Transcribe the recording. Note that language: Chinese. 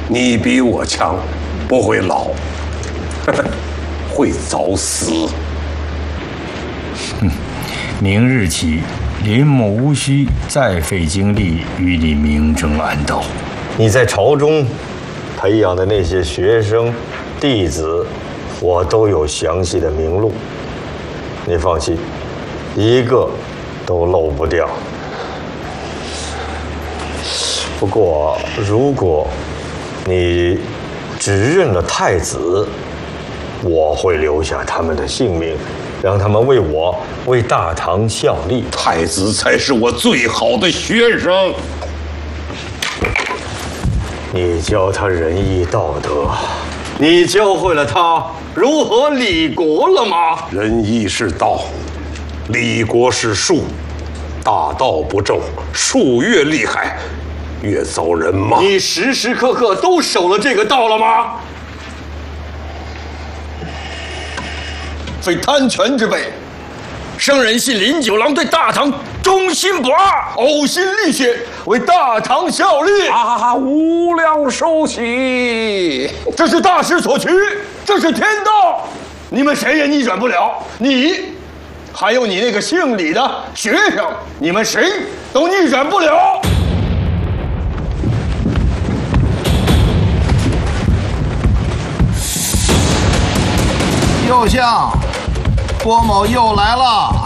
你比我强，不会老，会早死。 明日起，林某无需再费精力与你明争暗斗。 你在朝中培养的那些学生、弟子，我都有详细的名录。你放心，一个都漏不掉。不过，如果你只认了太子，我会留下他们的性命，让他们为大唐效力。 太子才是我最好的学生。 你教他仁义道德，你教会了他如何理国了吗？ 仁义是道，理国是术。大道不正，术越厉害，越遭人骂。 你时时刻刻都守了这个道了吗？ 非贪权之辈，生人信林九郎对大唐忠心不二，呕心沥血为大唐效力。 无量寿喜！ 这是大势所趋，这是天道，你们谁也逆转不了。你，还有你那个姓李的学生，你们谁都逆转不了。 右相，郭某又来了。